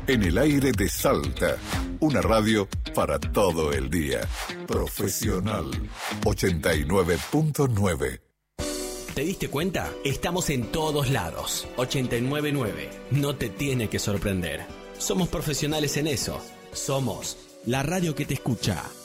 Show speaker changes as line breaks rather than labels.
En el aire de Salta, una radio para todo el día. Profesional 89.9.
¿Te diste cuenta? Estamos en todos lados. 89.9. No te tiene que sorprender. Somos profesionales en eso. Somos la radio que te escucha.